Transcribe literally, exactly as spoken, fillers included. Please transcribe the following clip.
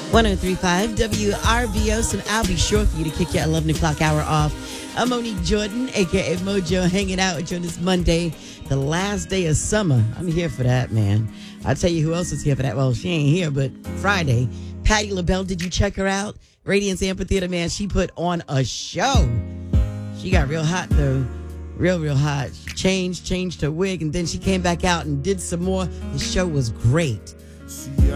one oh three point five W R B O. So I'll be sure for you to kick your eleven o'clock hour off. I'm Monique Jordan, a k a. Mojo, hanging out with you on this Monday, the last day of summer. I'm here for that, man. I'll tell you who else is here for that. Well, she ain't here, but Friday, Patti LaBelle, did you check her out? Radiance Amphitheater, man, she put on a show. She got real hot, though. Real, real hot. She changed, changed her wig, and then she came back out and did some more. The show was great.